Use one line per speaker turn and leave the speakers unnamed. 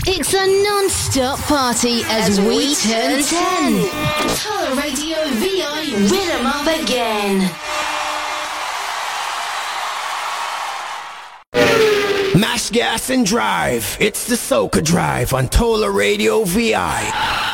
It's a non-stop party as we turn 10. Tola Radio VI Rhythm of Again.
Mash gas and drive. It's the Soca Drive on Tola Radio VI.